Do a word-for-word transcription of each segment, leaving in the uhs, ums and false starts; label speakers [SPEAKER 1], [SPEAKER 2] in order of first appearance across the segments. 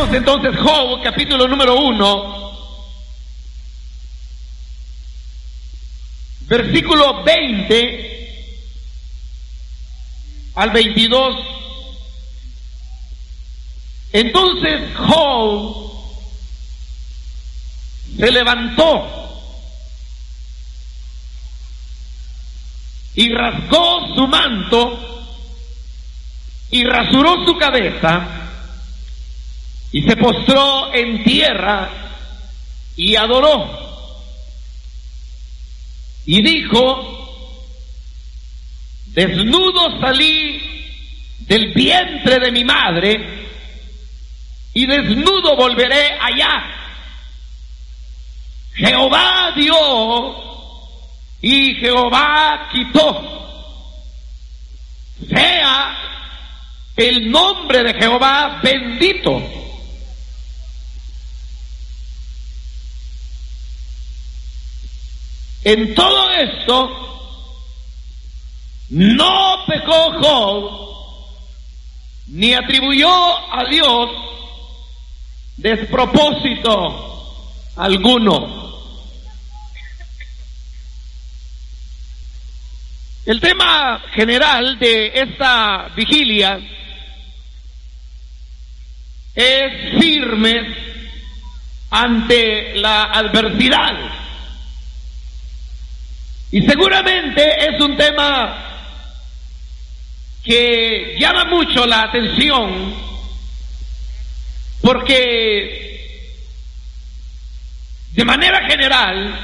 [SPEAKER 1] Leamos entonces Job, capítulo número uno, versículo veinte al veintidós. Entonces Job se levantó y rasgó su manto y rasuró su cabeza y se postró en tierra y adoró. Y dijo: desnudo salí del vientre de mi madre, y desnudo volveré allá. Jehová dio y Jehová quitó. Sea el nombre de Jehová bendito. En todo esto no pecó Job, ni atribuyó a Dios despropósito alguno. El tema general de esta vigilia es firmes ante la adversidad. Y seguramente es un tema que llama mucho la atención, porque de manera general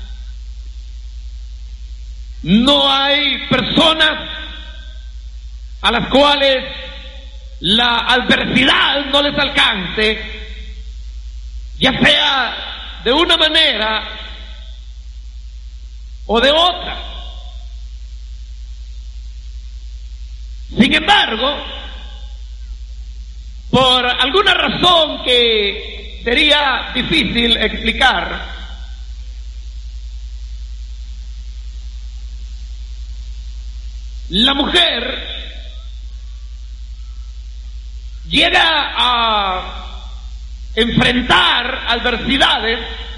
[SPEAKER 1] no hay personas a las cuales la adversidad no les alcance, ya sea de una manera o de otra. Sin embargo, por alguna razón que sería difícil explicar, la mujer llega a enfrentar adversidades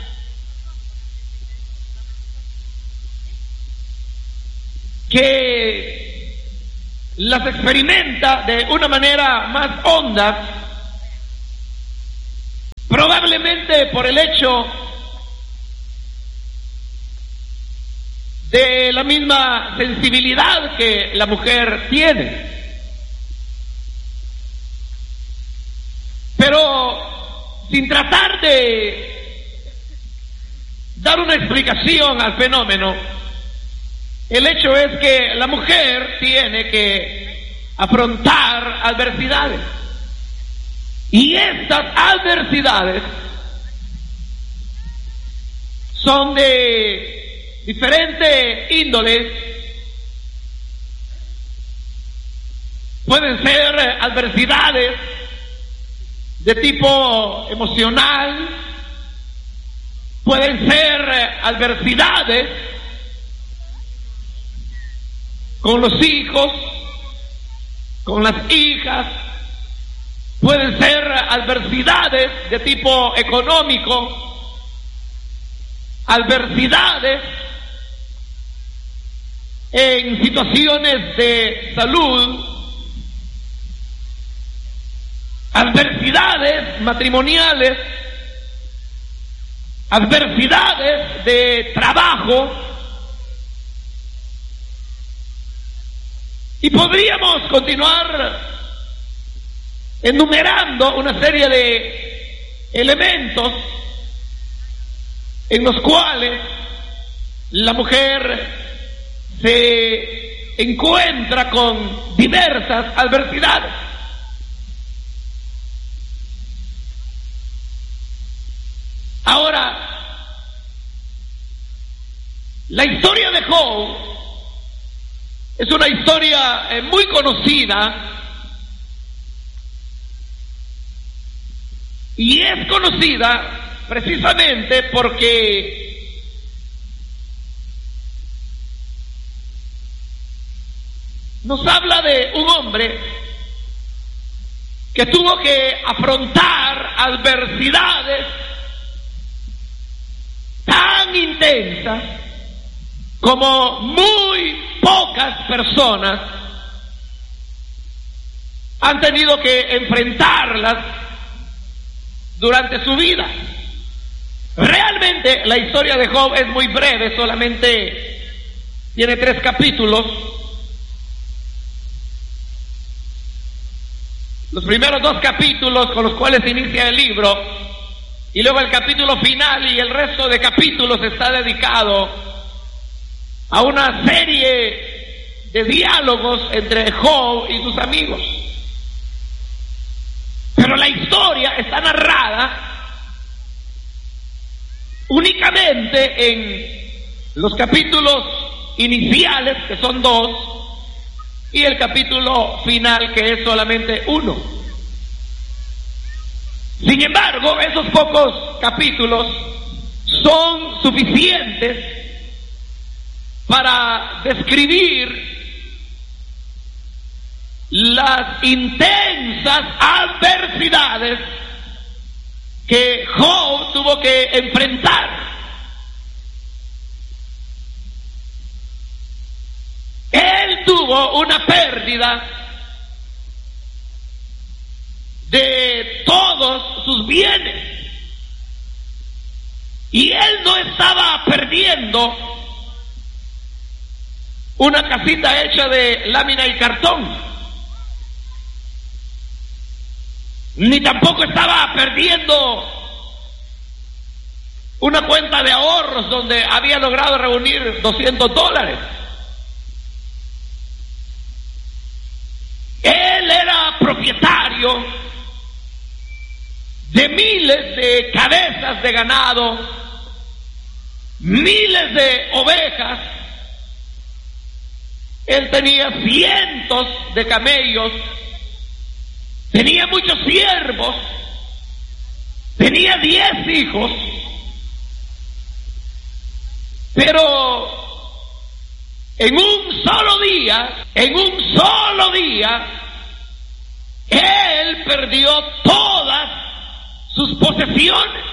[SPEAKER 1] que las experimenta de una manera más honda, probablemente por el hecho de la misma sensibilidad que la mujer tiene. Pero sin tratar de dar una explicación al fenómeno, el hecho es que la mujer tiene que afrontar adversidades. Y estas adversidades son de diferentes índoles. Pueden ser adversidades de tipo emocional, pueden ser adversidades con los hijos, con las hijas, pueden ser adversidades de tipo económico, adversidades en situaciones de salud, adversidades matrimoniales, adversidades de trabajo. Y podríamos continuar enumerando una serie de elementos en los cuales la mujer se encuentra con diversas adversidades. Ahora, la historia de Job es una historia eh, muy conocida, y es conocida precisamente porque nos habla de un hombre que tuvo que afrontar adversidades tan intensas como muy pocas personas han tenido que enfrentarlas durante su vida. Realmente la historia de Job es muy breve, solamente tiene tres capítulos. Los primeros dos capítulos con los cuales inicia el libro, y luego el capítulo final, y el resto de capítulos está dedicado a una serie de diálogos entre Job y sus amigos. Pero la historia está narrada únicamente en los capítulos iniciales, que son dos, y el capítulo final, que es solamente uno. Sin embargo, esos pocos capítulos son suficientes para describir las intensas adversidades que Job tuvo que enfrentar. Él tuvo una pérdida de todos sus bienes, y él no estaba perdiendo una casita hecha de lámina y cartón, ni tampoco estaba perdiendo una cuenta de ahorros donde había logrado reunir doscientos dólares. Él era propietario de miles de cabezas de ganado, miles de ovejas. Él tenía cientos de camellos, tenía muchos siervos, tenía diez hijos, pero en un solo día, en un solo día, él perdió todas sus posesiones.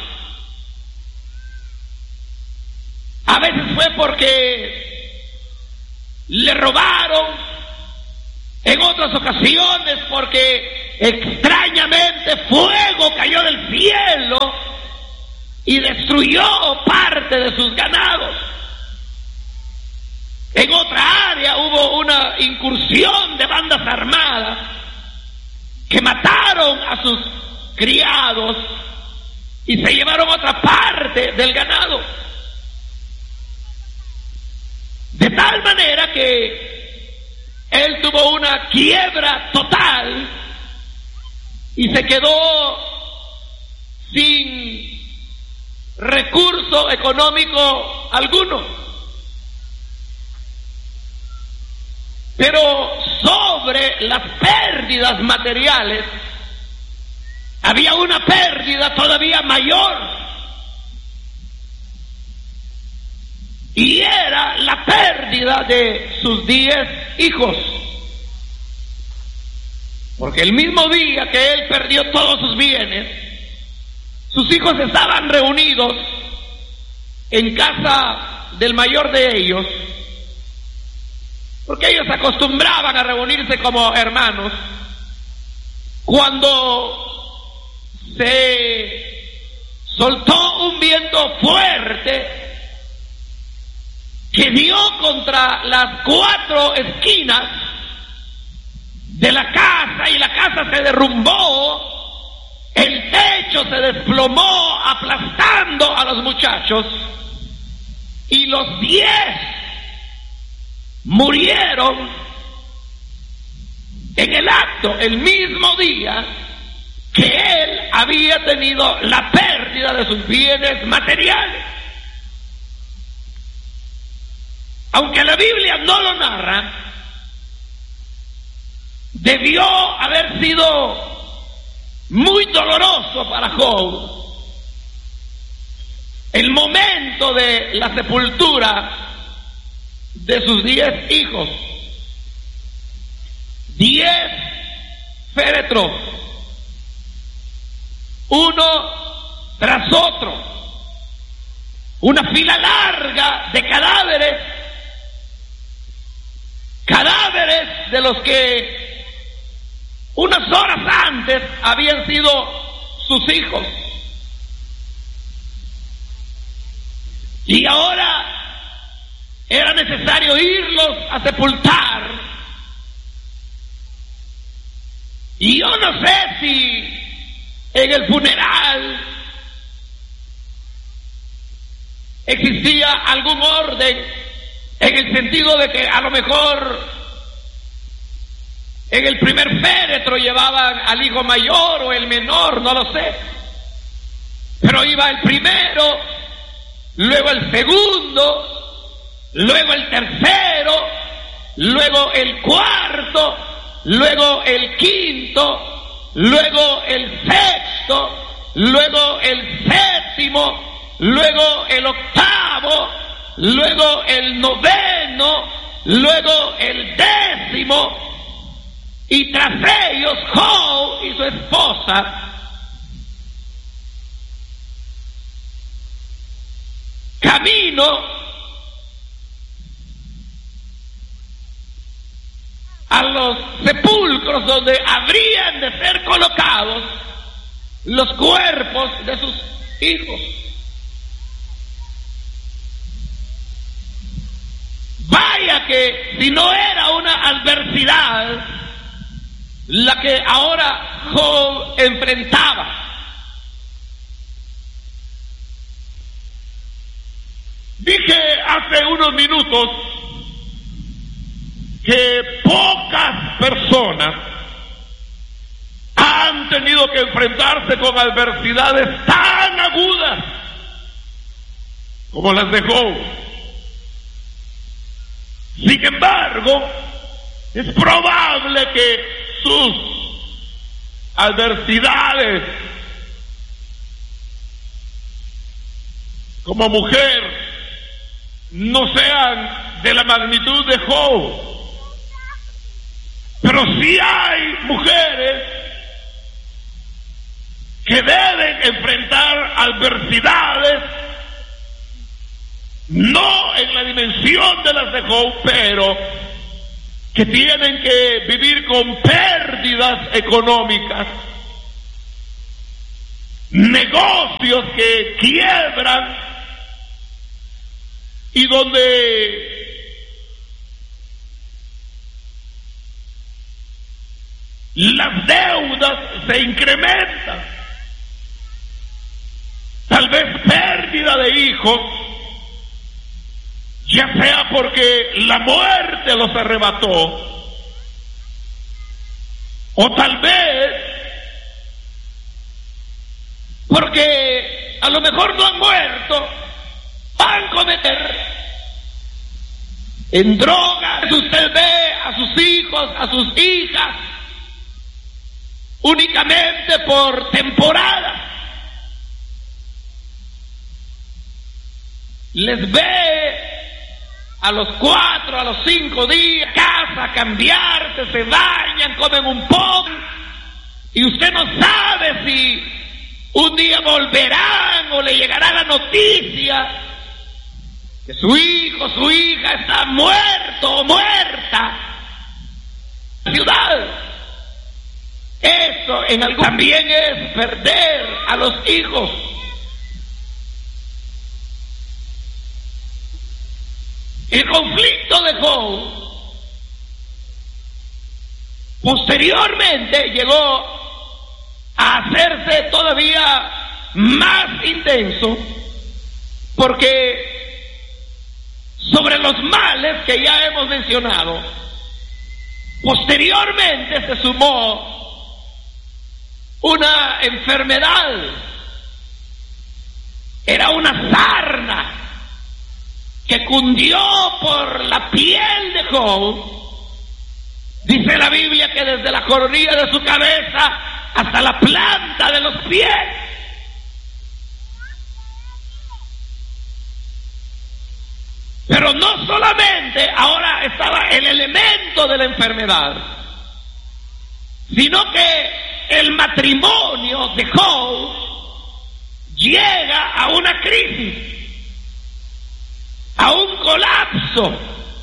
[SPEAKER 1] A veces fue porque le robaron, en otras ocasiones porque extrañamente fuego cayó del cielo y destruyó parte de sus ganados. En otra área hubo una incursión de bandas armadas que mataron a sus criados y se llevaron otra parte del ganado. De tal manera que él tuvo una quiebra total y se quedó sin recurso económico alguno. Pero sobre las pérdidas materiales había una pérdida todavía mayor, y era la pérdida de sus diez hijos. Porque el mismo día que él perdió todos sus bienes, sus hijos estaban reunidos en casa del mayor de ellos, porque ellos acostumbraban a reunirse como hermanos, cuando se soltó un viento fuerte que dio contra las cuatro esquinas de la casa, y la casa se derrumbó, el techo se desplomó aplastando a los muchachos, y los diez murieron en el acto, el mismo día que él había tenido la pérdida de sus bienes materiales. Aunque la Biblia no lo narra, debió haber sido muy doloroso para Job el momento de la sepultura de sus diez hijos. Diez féretros uno tras otro, una fila larga de cadáveres, cadáveres de los que unas horas antes habían sido sus hijos. Y ahora era necesario irlos a sepultar. Y yo no sé si en el funeral existía algún orden, en el sentido de que a lo mejor en el primer féretro llevaban al hijo mayor o el menor, no lo sé. Pero iba el primero, luego el segundo, luego el tercero, luego el cuarto, luego el quinto, luego el sexto, luego el séptimo, luego el octavo, luego el noveno, luego el décimo, y tras ellos Job y su esposa. Camino a los sepulcros donde habrían de ser colocados los cuerpos de sus hijos. Vaya que si no era una adversidad la que ahora Job enfrentaba. Dije hace unos minutos que pocas personas han tenido que enfrentarse con adversidades tan agudas como las de Job. Sin embargo, es probable que sus adversidades como mujer no sean de la magnitud de Job, pero sí hay mujeres que deben enfrentar adversidades, no en la dimensión de las de Job, pero que tienen que vivir con pérdidas económicas, negocios que quiebran y donde las deudas se incrementan, tal vez pérdida de hijos, ya sea porque la muerte los arrebató, o tal vez porque a lo mejor no han muerto, van a cometer en drogas. Usted ve a sus hijos, a sus hijas, únicamente por temporada. Les ve a los cuatro, a los cinco días, casa, cambiarse, se bañan, comen un poco, y usted no sabe si un día volverán o le llegará la noticia que su hijo, su hija está muerto o muerta en la ciudad. Eso en algo también es perder a los hijos. El conflicto de Job posteriormente llegó a hacerse todavía más intenso, porque sobre los males que ya hemos mencionado, posteriormente se sumó una enfermedad. Era una sarna que cundió por la piel de Job. Dice la Biblia que desde la coronilla de su cabeza hasta la planta de los pies. Pero no solamente ahora estaba el elemento de la enfermedad, sino que el matrimonio de Job llega a una crisis, a un colapso.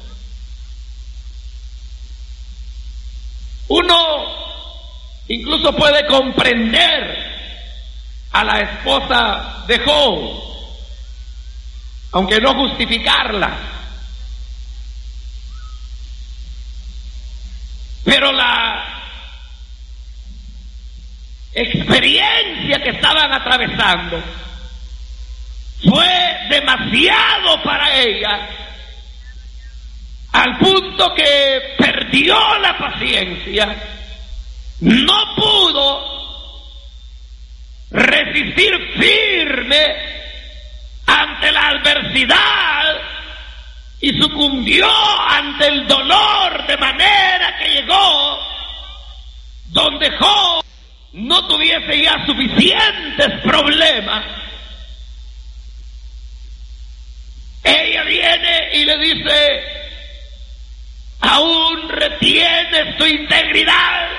[SPEAKER 1] Uno incluso puede comprender a la esposa de Job, aunque no justificarla. Pero la experiencia que estaban atravesando fue demasiado para ella, al punto que perdió la paciencia, no pudo resistir firme ante la adversidad y sucumbió ante el dolor, de manera que llegó donde Job no tuviese ya suficientes problemas. Ella viene y le dice: aún retienes tu integridad,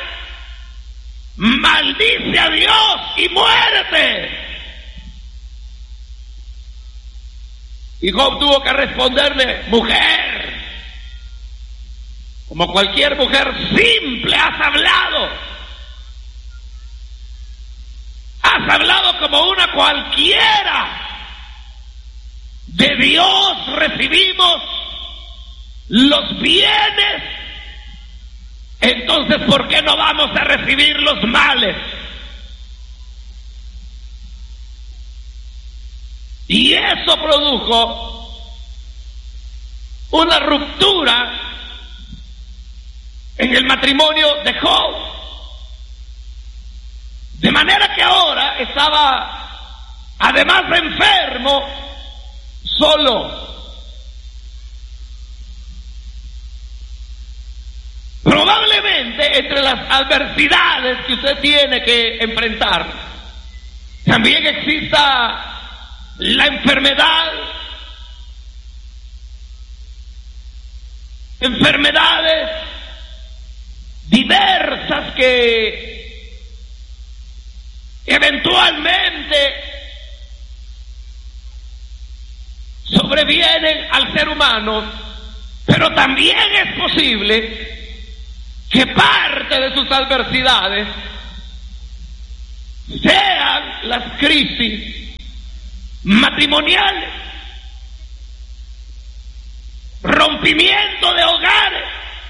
[SPEAKER 1] maldice a Dios y muérete. Y Job tuvo que responderle: mujer, como cualquier mujer simple has hablado, has hablado como una cualquiera. De Dios recibimos los bienes, entonces ¿por qué no vamos a recibir los males? Y eso produjo una ruptura en el matrimonio de Job, de manera que ahora estaba, además de enfermo, solo. Probablemente entre las adversidades que usted tiene que enfrentar, también exista la enfermedad, enfermedades diversas que eventualmente sobrevienen al ser humano, pero también es posible que parte de sus adversidades sean las crisis matrimoniales, rompimiento de hogares.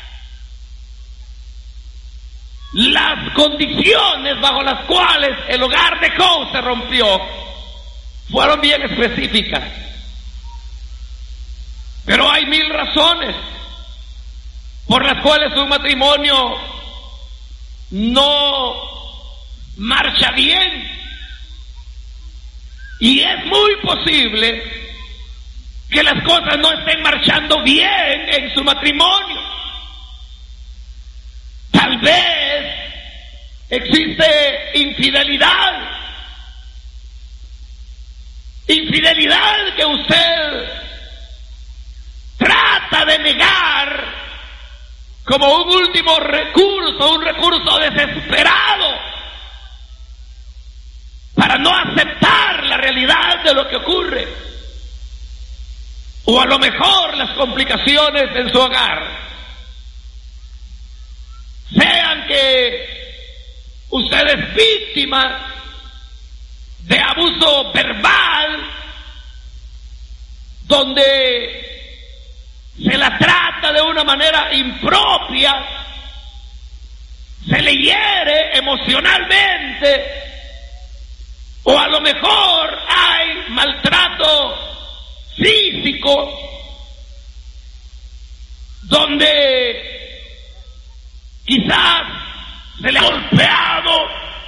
[SPEAKER 1] Las condiciones bajo las cuales el hogar de Job se rompió fueron bien específicas, pero hay mil razones por las cuales un matrimonio no marcha bien. Y es muy posible que las cosas no estén marchando bien en su matrimonio. Tal vez existe infidelidad. Infidelidad que usted trata de negar como un último recurso, un recurso desesperado, para no aceptar la realidad de lo que ocurre, o a lo mejor las complicaciones en su hogar, sean que usted es víctima de abuso verbal, donde se la trata de una manera impropia, se le hiere emocionalmente, o a lo mejor hay maltrato físico, donde quizás se le ha golpeado,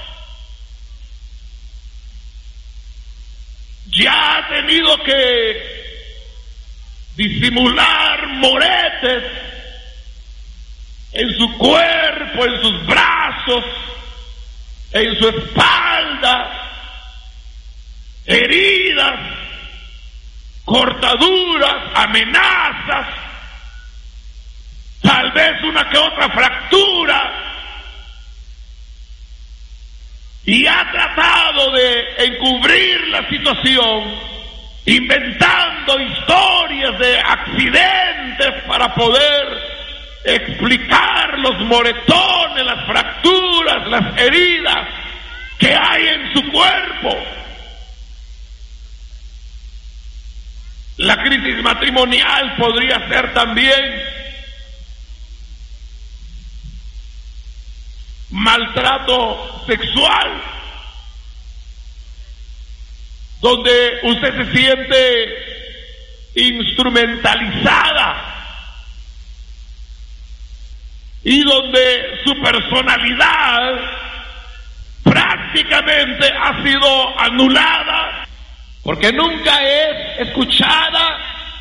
[SPEAKER 1] ya ha tenido que disimular moretes en su cuerpo, en sus brazos, en su espalda, heridas, cortaduras, amenazas, tal vez una que otra fractura, y ha tratado tratado de encubrir la situación, inventando historias de accidentes para poder explicar los moretones, las fracturas, las heridas que hay en su cuerpo. La crisis matrimonial podría ser también maltrato sexual, donde usted se siente instrumentalizada y donde su personalidad prácticamente ha sido anulada porque nunca es escuchada,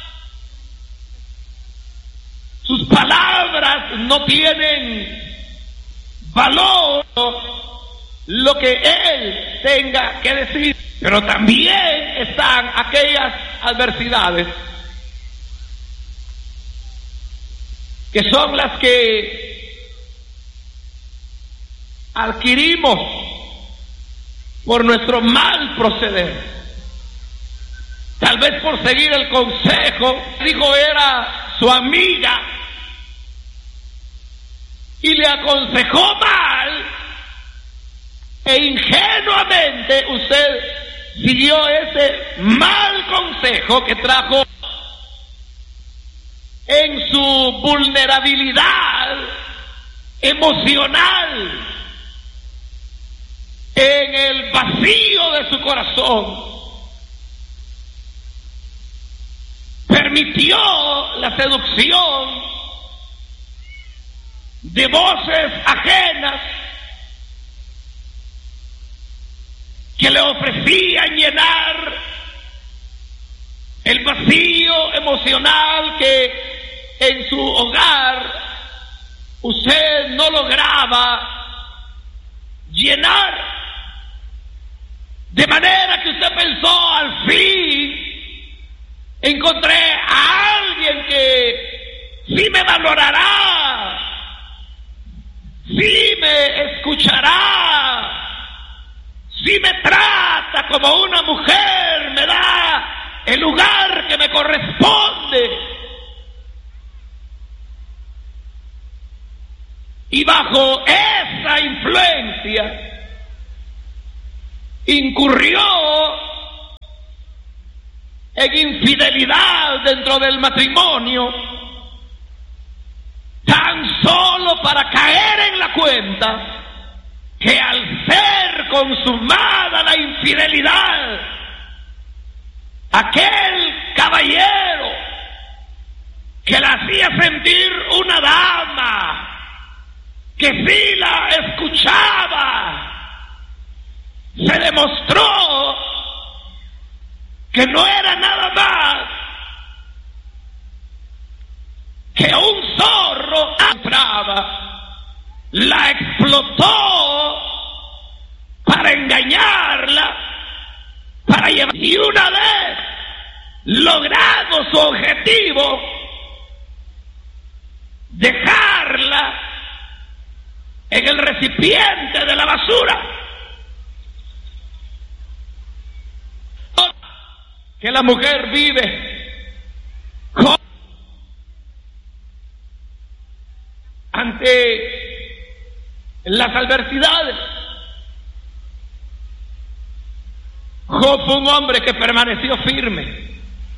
[SPEAKER 1] sus palabras no tienen valor, lo que él tenga que decir. Pero también están aquellas adversidades que son las que adquirimos por nuestro mal proceder, tal vez por seguir el consejo. Dijo era su amiga y le aconsejó mal, e ingenuamente usted siguió ese mal consejo que trajo en su vulnerabilidad emocional, en el vacío de su corazón. Permitió la seducción de voces ajenas que le ofrecían llenar el vacío emocional que en su hogar usted no lograba llenar, de manera que usted pensó: al fin encontré a alguien que sí me valorará, sí me escuchará, si me trata como una mujer, me da el lugar que me corresponde. Y bajo esa influencia incurrió en infidelidad dentro del matrimonio, tan solo para caer en la cuenta que al ser consumada la infidelidad, aquel caballero que la hacía sentir una dama, que sí la escuchaba, se demostró que no era nada más que un zorro. La explotó para engañarla, para llevar, y una vez logrado su objetivo, dejarla en el recipiente de la basura. Que la mujer vive con, ante las adversidades. Job fue un hombre que permaneció firme.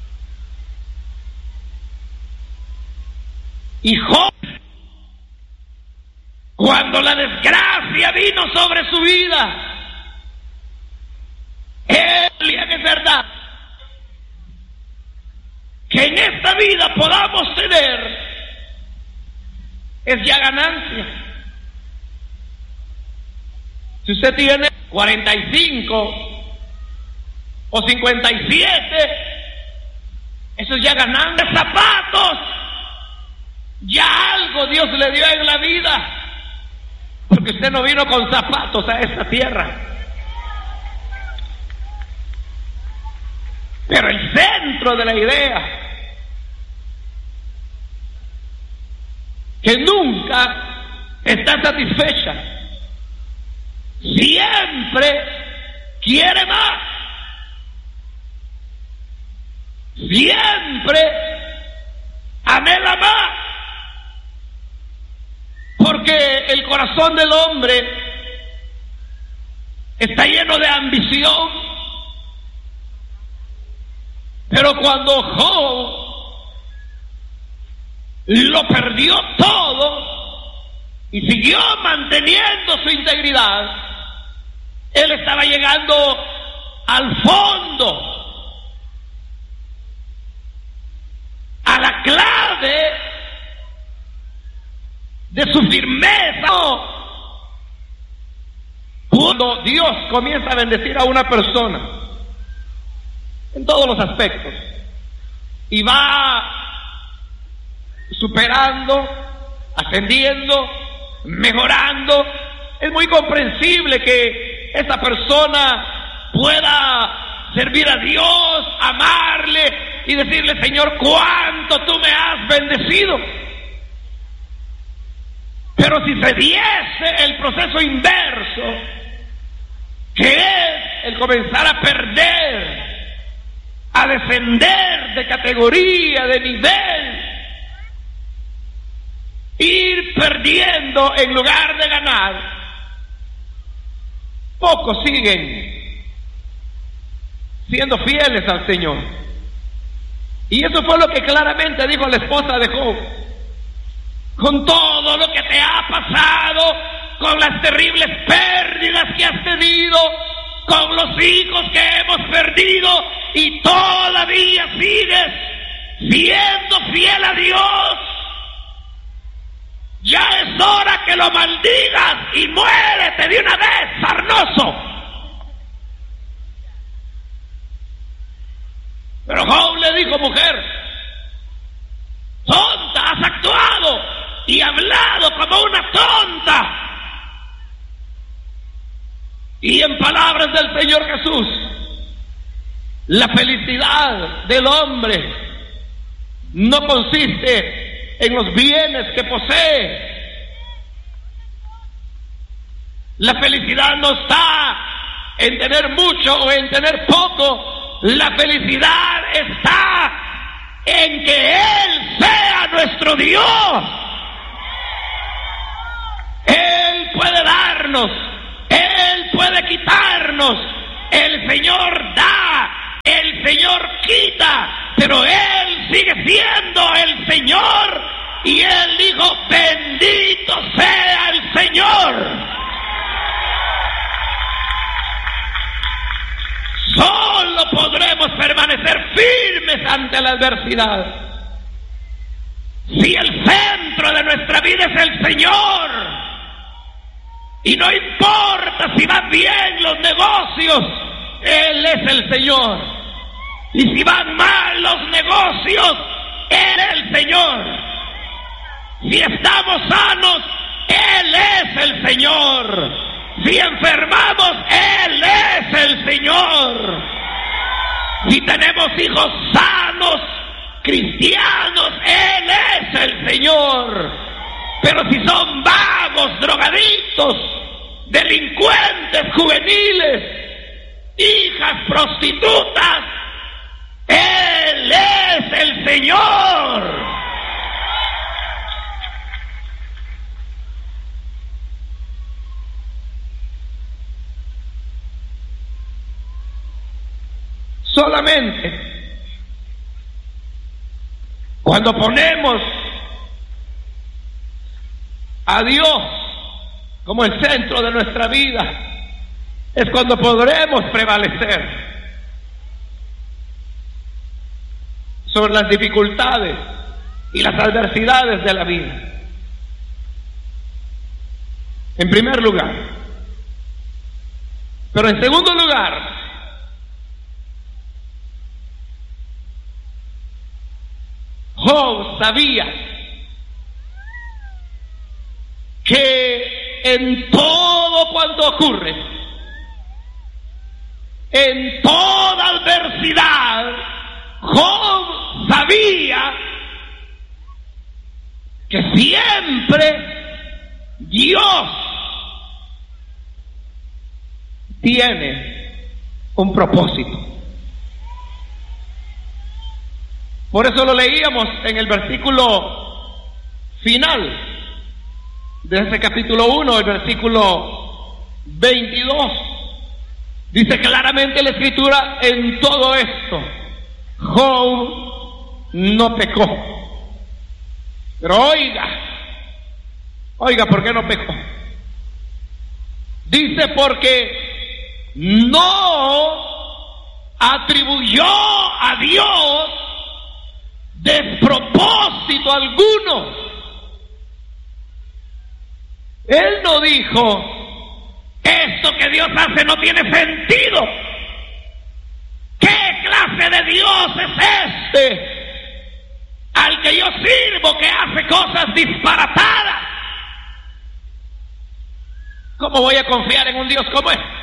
[SPEAKER 1] Y Job, cuando la desgracia vino sobre su vida, él, es verdad, que en esta vida podamos tener, es ya ganancia. Si usted tiene cuarenta y cinco o cincuenta y siete, eso es ya ganancia. Zapatos, ya algo Dios le dio en la vida, porque usted no vino con zapatos a esta tierra. Pero el centro de la idea, que nunca está satisfecha, siempre quiere más. Siempre anhela más. Porque el corazón del hombre está lleno de ambición. Pero cuando Job lo perdió todo y siguió manteniendo su integridad, él estaba llegando al fondo, a la clave de su firmeza. Cuando Dios comienza a bendecir a una persona en todos los aspectos y va superando, ascendiendo, mejorando, es muy comprensible que esa persona pueda servir a Dios, amarle y decirle: Señor, cuánto tú me has bendecido. Pero si se diese el proceso inverso, que es el comenzar a perder, a descender de categoría, de nivel, ir perdiendo en lugar de ganar, pocos siguen siendo fieles al Señor. Y eso fue lo que claramente dijo la esposa de Job. Con todo lo que te ha pasado, con las terribles pérdidas que has tenido, con los hijos que hemos perdido, y todavía sigues siendo fiel a Dios, ya es hora que lo maldigas y muérete de una vez, sarnoso. Pero Job le dijo: mujer, tonta, has actuado y hablado como una tonta. Y en palabras del Señor Jesús, la felicidad del hombre no consiste en los bienes que posee. La felicidad no está en tener mucho o en tener poco. La felicidad está en que Él sea nuestro Dios. Él puede darnos, Él puede quitarnos. El Señor da, el Señor quita, pero Él sigue siendo el Señor. Y Él dijo: bendito sea el Señor. Solo podremos permanecer firmes ante la adversidad si el centro de nuestra vida es el Señor. Y no importa si van bien los negocios, Él es el Señor. Y si van mal los negocios, Él es el Señor. Si estamos sanos, Él es el Señor. Si enfermamos, Él es el Señor. Si tenemos hijos sanos, cristianos, Él es el Señor. Pero si son vagos, drogadictos, delincuentes juveniles, hijas prostitutas, Él es el Señor. Solamente cuando ponemos a Dios como el centro de nuestra vida es cuando podremos prevalecer sobre las dificultades y las adversidades de la vida. En primer lugar. Pero en segundo lugar, Job sabía que en todo cuanto ocurre, en toda adversidad, Job sabía que siempre Dios tiene un propósito. Por eso lo leíamos en el versículo final de ese capítulo uno, el versículo veintidós. Dice claramente la Escritura: en todo esto Job no pecó. Pero oiga, oiga, ¿por qué no pecó? Dice: porque no atribuyó a Dios despropósito alguno. Él no dijo: esto que Dios hace no tiene sentido. ¿Qué clase de Dios es este al que yo sirvo, que hace cosas disparatadas? ¿Cómo voy a confiar en un Dios como este?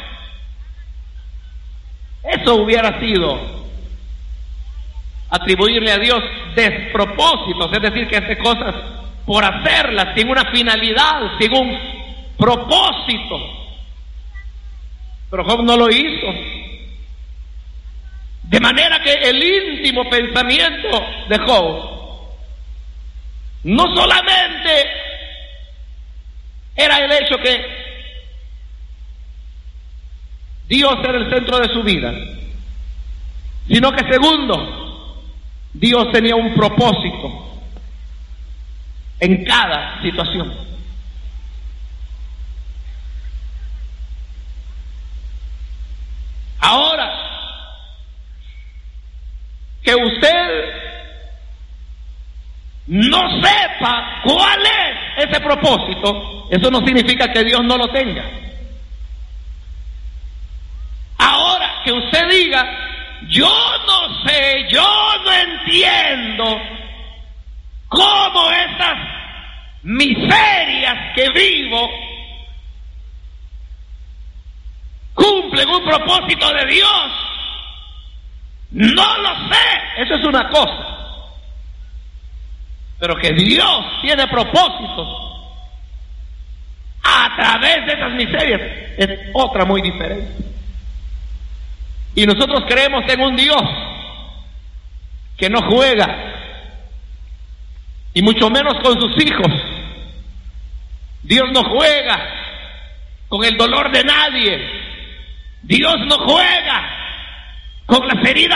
[SPEAKER 1] Eso hubiera sido atribuirle a Dios despropósitos, es decir, que hace cosas por hacerlas, sin una finalidad, sin un propósito. Pero Job no lo hizo. De manera que el íntimo pensamiento de Job no solamente era el hecho que Dios era el centro de su vida, sino que segundo, Dios tenía un propósito en cada situación. Ahora, que usted no sepa cuál es ese propósito, eso no significa que Dios no lo tenga. Ahora, que usted diga: yo no sé, yo no entiendo cómo esas miserias que vivo cumplen un propósito de Dios, no lo sé. Eso es una cosa. Pero que Dios tiene propósitos a través de esas miserias es otra muy diferente. Y nosotros creemos en un Dios que no juega, y mucho menos con sus hijos. Dios no juega con el dolor de nadie. Dios no juega con las heridas